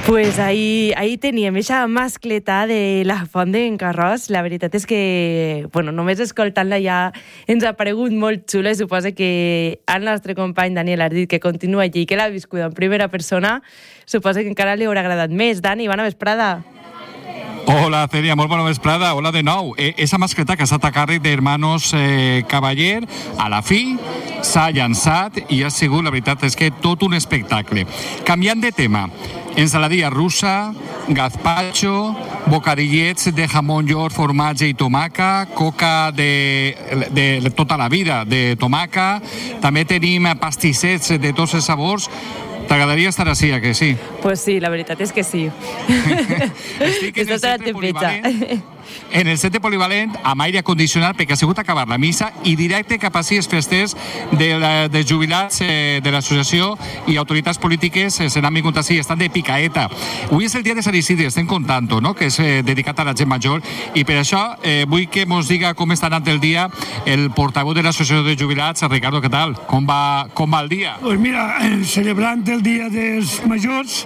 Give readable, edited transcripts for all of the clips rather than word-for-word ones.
Pues ahí teníem eixa mascleta de la Font d'en Carròs. La veritat és que, bueno, només escoltant-la ja ens ha paregut molt xula i suposa que el nostre company Daniel ha dit que continua allí i que l'ha viscut en primera persona. Suposa que encara li haurà agradat més. Dani, bona vesprada. Hola, Celia, molt bona vesprada. Hola de nou. Esa mascleta que ha estat a càrrec d'Hermanos Cavaller, a la fi s'ha llançat i ha sigut, la veritat és que tot un espectacle. Canviant de tema, ensaladilla russa, gazpacho, bocadillets de jamón york, formatge i tomaca, coca de tota la vida de tomaca, també tenim pastissets de tots els sabors. T'agradaria estar així, que sí? Pues sí, la veritat és que sí. Estic en el centre polivalent amb aire condicionat perquè ha sigut acabar la missa i directe cap a sis festers de jubilats de l'associació i autoritats polítiques se n'han vingut així, estan de picaeta. Avui és el dia de Sant Isidre, estem contant, no?, que és dedicat a la gent major, i per això vull que mos diga com està anant el dia el portaveu de l'associació de jubilats, Ricardo, què tal? Com va el dia? Pues mira, celebrant el dia dels majors,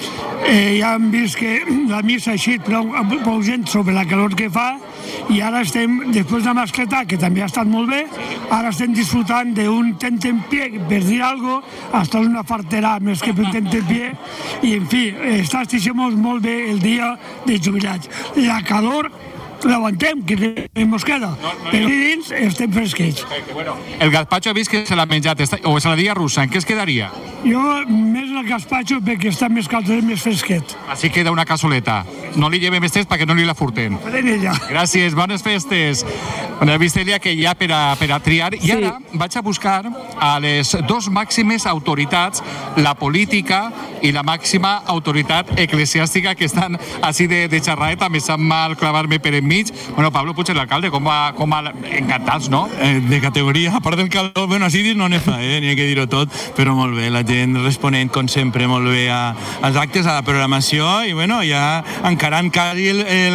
ja hem vist que la missa ha eixit prou gent sobre la calor que fa, i ara estem, després de la mascleta, que també ha estat molt bé, ara estem disfrutant d'un tentempié, per dir alguna cosa, hasta una fartera més que un tentempié, i en fi, està molt bé el dia de jubilats. La calor l'aguantem, que ens queda, però dins estem fresquets. El gazpacho he vist que se l'ha menjat, o ensaladilla russa, en què es quedaria? Jo més el gazpacho perquè està més calent, més fresquet. Així queda una cassoleta. No li llevem estés perquè no li la furten. Gràcies, bones festes. He vist, Elia, que hi ha per a triar, i ara vaig a buscar a les dos màximes autoritats, la política i la màxima autoritat eclesiàstica, que estan així de xerraeta, me sap mal clavar-me per enmig. Bueno, Pablo Puig, l'alcalde, com va encantats, no? De categoria, a part del calor, bueno, així dir no ne fa, n'hi ha que dir-ho tot, però molt bé, la gent responent, com sempre, molt bé als actes, a la programació, i bueno, ja encarant quasi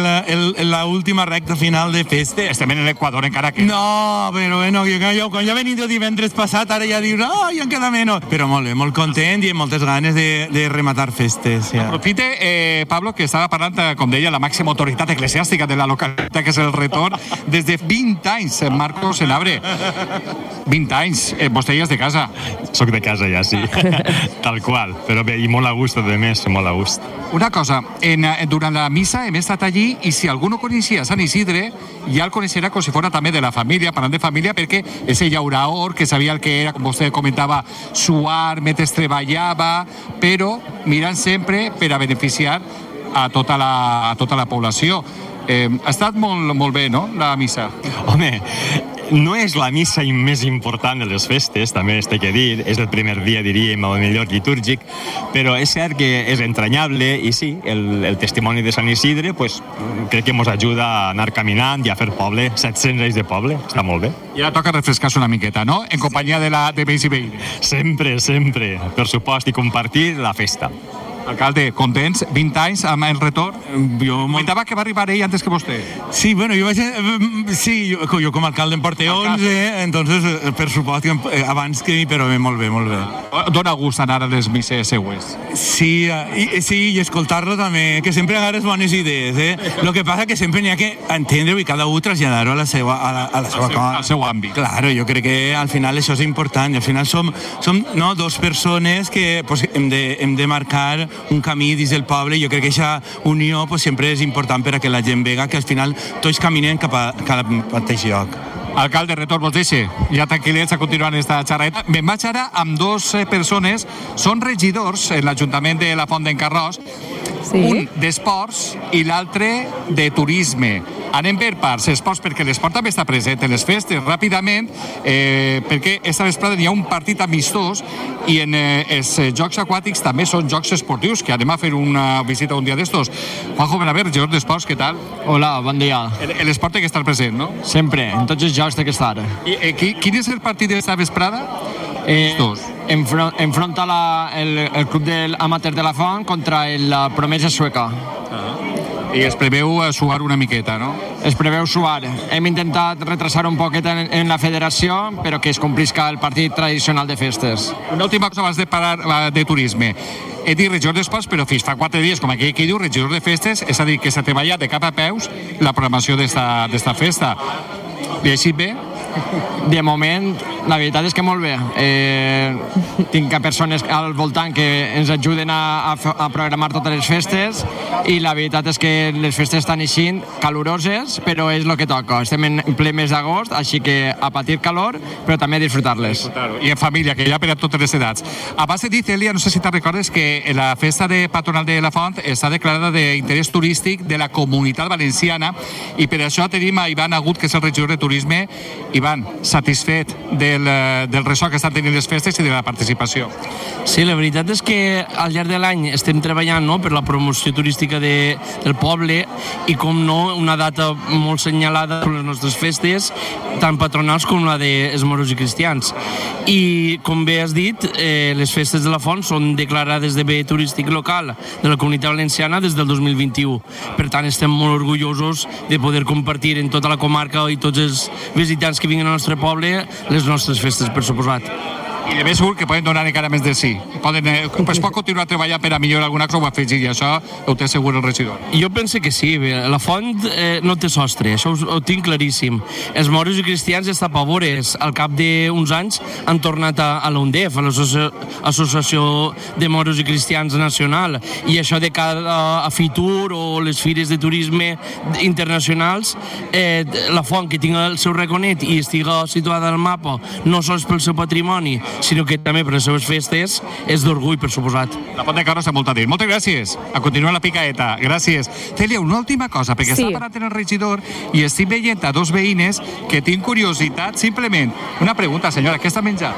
l'última recta final de festes. Estem en l'Equador encara que... No, però bueno, quan ja he venit el divendres passat, ara ja dius, ja en queda menys. Però molt bé, molt content i amb moltes ganes de rematar festes. Ja. Aprofite, Pablo, que estava parlant, com deia, la màxima autoritat eclesiàstica de la localitat, que és el retorn, des de 20 anys, Marcos Senabre. 20 anys, vostè ja és de casa. Soc de casa ja, sí. Tal qual, però bé, i molt a gust, a més, molt a gust. Una cosa, durant la missa hem estat allí, i si algú no coneixia Sant Isidre, ja el coneixerà com si fos també de la família, parlant de família, perquè és el llauraor, que sabia el que era, com vostè comentava, suar, mentre treballava, però mirant sempre per a beneficiar a tota la població. Ha estat molt bé, no?, la missa. Home, no és la missa més important de les festes, també es té que dir, és el primer dia, diríem, el millor litúrgic, però és cert que és entranyable i sí, el testimoni de Sant Isidre pues, crec que ens ajuda a anar caminant i a fer poble, 700 anys de poble, està molt bé. I ara toca refrescar-se una miqueta, no?, en companyia de veïns i veïnes. Sempre, per supost, i compartir la festa. Alcalde, contents? 20 anys amb el retorn? Jo comentava que va arribar ell antes que vostè. Sí, bueno, jo com a alcalde em porto 11, entonces per supost que abans que mi, però molt bé. Dóna gust anar a les misses següents. Sí, i escoltar-lo també, que sempre agarres bones idees, Lo que passa que sempre n'hi ha que entendre i cada un traslladar-ho a la seva cosa. Al seu àmbit. Claro, jo crec que al final això és important, i al final som dos persones que pues, hem de marcar un camí dins del poble, i jo crec que aquesta unió pues, sempre és important per a que la gent vega que al final tots caminem cap al mateix lloc. Alcalde, retorn, vos deixe. Ja tranquil·lets a continuar esta xerrada. Me'n vaig ara amb dos persones, són regidors en l'Ajuntament de la Font d'en Carròs, un d'esports i l'altre de turisme. Anem per parts, esports, perquè l'esport també està present en les festes, ràpidament, perquè esta vesprada hi ha un partit amistós i en els jocs aquàtics també són jocs esportius, que anem a fer una visita un dia d'estos. Juanjo Benaver, regidor d'esports, què tal? Hola, bon dia. L'esport té que estar present, no? Sempre, en tots els jocs té que estar. I quin és el partit d'esta vesprada? Enfronta el club amateur de la Font contra la promesa sueca. I es preveu suar una miqueta, no? Es preveu suar. Hem intentat retrasar un poquet en la federació, però que es complisca el partit tradicional de festes. Una última cosa abans de parlar de turisme. He dit regidor d'esports, però fins fa 4 dies, com aquí diu, regidor de festes, és a dir, que s'ha treballat de cap a peus la programació d'esta festa. Li ha eixit bé? De moment, la veritat és que molt bé. Tinc persones al voltant que ens ajuden a programar totes les festes i la veritat és que les festes estan eixint caloroses, però és el que toca. Estem en ple mes d'agost, així que a patir calor, però també a disfrutar-les. I en família, que hi ha per a totes les edats. Abans de dir, Cèlia, no sé si te'n recordes que la festa patronal de la Font està declarada d'interès turístic de la Comunitat Valenciana i per això tenim a Ivan Agut, que és el regidor de turisme. Ivan, satisfet del ressò que estan tenint les festes i de la participació. Sí, la veritat és que al llarg de l'any estem treballant, no?, per la promoció turística del poble i, com no, una data molt senyalada per les nostres festes, tant patronals com la dels moros i cristians. I, com bé has dit, les festes de la Font són declarades de bé turístic local de la Comunitat Valenciana des del 2021. Per tant, estem molt orgullosos de poder compartir en tota la comarca i tots els visitants que vinguin al nostre poble les nostres festes, per suposat. I de ben segur que poden donar encara més de sí. Es pot continuar treballant per a millorar alguna cosa o afegir, i això ho té segur el regidor. Jo penso que sí. La Font no té sostre, això ho tinc claríssim. Els moros i cristians estan pavores. Al cap d'uns anys han tornat a l'UNDEF, a l'Associació de Moros i Cristians Nacional, i això de cada a Fitur o les fires de turisme internacionals, la Font, que tingui el seu raconet i estiga situada al mapa, no sols pel seu patrimoni, sinó que també per les seves festes, és d'orgull, per suposat. La Font de Carros ha molt a dir. Moltes gràcies. A continuar la picaeta. Gràcies. Cèlia, una última cosa, perquè està parlant en el regidor i estic veient a dos veïnes que tinc curiositat, simplement. Una pregunta, senyora, què està menjant?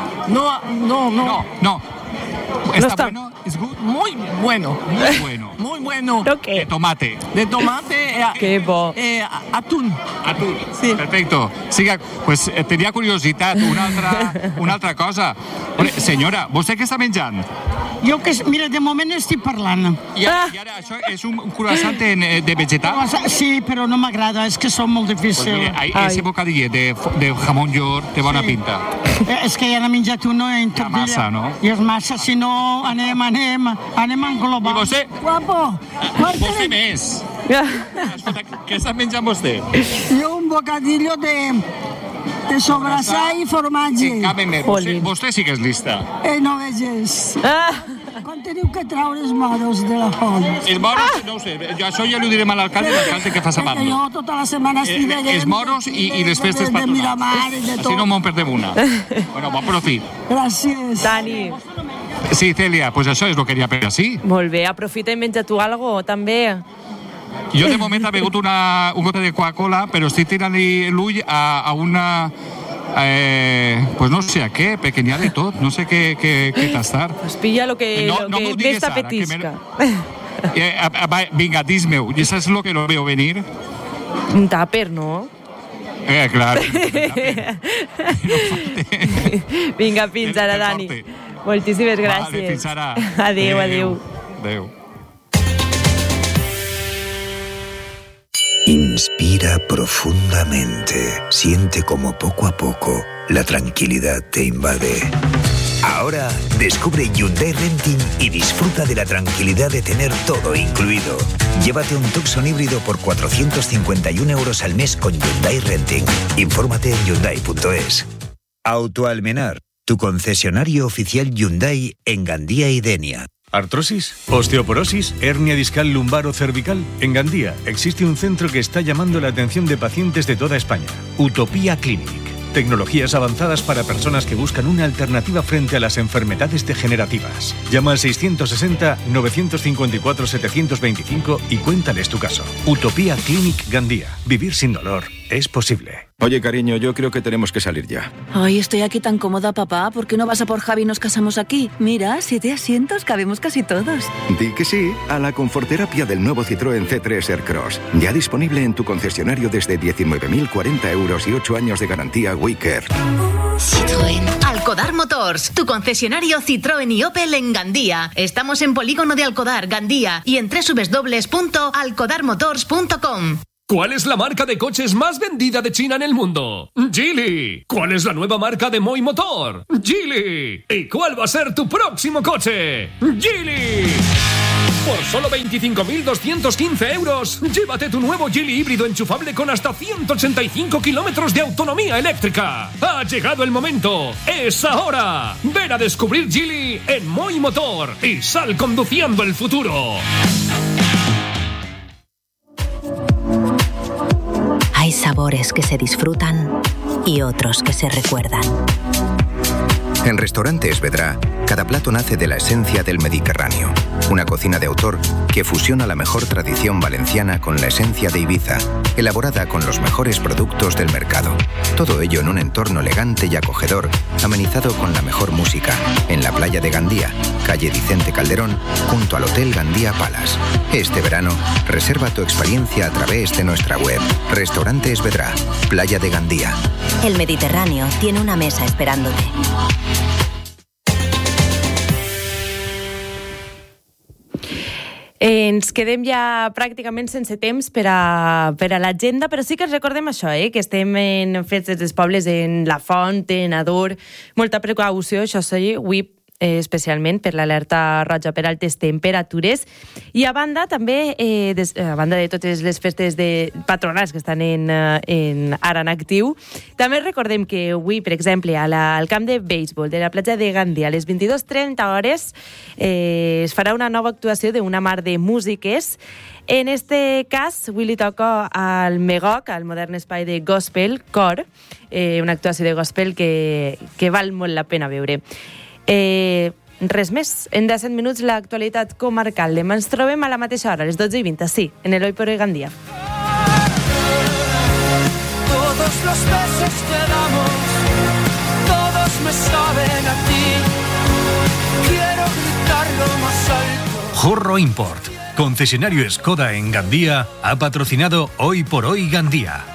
No. ¿Está bueno? ¿Es good? Muy bueno. Muy bueno. Muy bueno. ¿Qué? De tomate. De tomate. Qué bo. Atún. Atún. Sí. Perfecto. Siga, pues tenia curiositat. Una altra cosa. Senyora, vostè què està menjant? Jo que, mira, de moment estic parlant. I ara això és un croissant de vegetal? Sí, però no m'agrada, és que són molt difícils. Ese bocadillet de jamón york té bona pinta. És que ja n'he menjat uno en tot dia. Massa, no? I és massa, si no, anem en global. I vostè? Guapo! Vostè més. Escolta, què està menjant vostè? Jo un bocadillo de sobrassà i formatge. Vostè sí que és lista. No veges. Quan teniu que treure els moros de la Font? Els moros, no ho sé, això ja li direm a l'alcalde que fa saber-lo. Jo tota la setmana estic veient... Els moros i les festes patronals. Així no me'n perdem una. Bueno, bon profit. Gràcies. Dani. Sí, Cèlia, pues això és el que queria per així. Molt bé, aprofita i menja tu algo, també. Jo de moment he begut un gote de Coca-Cola, però estic tirant-li l'ull a una... pues no sé a què, perquè n'hi ha de tot, no sé què tastar. Pues pilla lo que més t'apetisca. Vinga, dis-meu, i això és el que no veo venir? Un tàper, no? Clar. Vinga, fins ara, Dani. Moltíssimes gràcies. Vale, fins ara. Adéu. Adéu. Inspira profundamente. Siente como poco a poco la tranquilidad te invade. Ahora descubre Hyundai Renting y disfruta de la tranquilidad de tener todo incluido. Llévate un Tucson híbrido por 451 € al mes con Hyundai Renting. Infórmate en Hyundai.es. Autoalmenar, tu concesionario oficial Hyundai en Gandía y Denia. ¿Artrosis? ¿Osteoporosis? ¿Hernia discal lumbar o cervical? En Gandía existe un centro que está llamando la atención de pacientes de toda España. Utopía Clinic. Tecnologías avanzadas para personas que buscan una alternativa frente a las enfermedades degenerativas. Llama al 660-954-725 y cuéntales tu caso. Utopía Clinic Gandía. Vivir sin dolor es posible. Oye, cariño, yo creo que tenemos que salir ya. Ay, estoy aquí tan cómoda, papá. ¿Por qué no vas a por Javi y nos casamos aquí? Mira, 7 asientos, cabemos casi todos. Di que sí a la conforterapia del nuevo Citroën C3 Aircross. Ya disponible en tu concesionario desde 19.040 € y 8 años de garantía WeCare. Citroën. Al Alcodar Motors, tu concesionario Citroën y Opel en Gandía. Estamos en Polígono de Alcodar, Gandía, y en www.alcodarmotors.com. ¿Cuál es la marca de coches más vendida de China en el mundo? Geely. ¿Cuál es la nueva marca de Moi Motor? Geely. ¿Y cuál va a ser tu próximo coche? Geely. Por solo 25.215 euros, llévate tu nuevo Geely híbrido enchufable con hasta 185 kilómetros de autonomía eléctrica. Ha llegado el momento. ¡Es ahora! Ven a descubrir Geely en Moi Motor y sal conduciendo el futuro. Hay sabores que se disfrutan y otros que se recuerdan. En Restaurante Svedra, cada plato nace de la esencia del Mediterráneo. Una cocina de autor que fusiona la mejor tradición valenciana con la esencia de Ibiza, elaborada con los mejores productos del mercado. Todo ello en un entorno elegante y acogedor, amenizado con la mejor música, en la playa de Gandía, calle Vicente Calderón, junto al Hotel Gandía Palace. Este verano, reserva tu experiencia a través de nuestra web. Restaurante Svedra, playa de Gandía. El Mediterráneo tiene una mesa esperándote. Ens quedem ja pràcticament sense temps per a l'agenda, però sí que ens recordem això, que estem en festes dels pobles, en la Font, en Ador, molta precaució, això sí, avui especialment per l'alerta roja per altes temperatures, i a banda també, a banda de totes les festes patronals que estan ara en actiu, també recordem que avui, per exemple, al camp de béisbol de la platja de Gandía, a les 22:30 hores, es farà una nova actuació d'una mar de músiques. En este cas, avui li toca al MEGOC, al modern espai de gospel, cor, una actuació de gospel que val molt la pena veure. Res més, en 17 minuts l'actualitat comarcal. Demà ens trobem a la mateixa hora, a les 12:20, sí, en el Hoy por Hoy Gandía. Todos los besos que damos, todos me saben a ti. Quiero gritarlo más alto. Jorro Import, concesionario Skoda en Gandía, ha patrocinado Hoy por Hoy Gandía.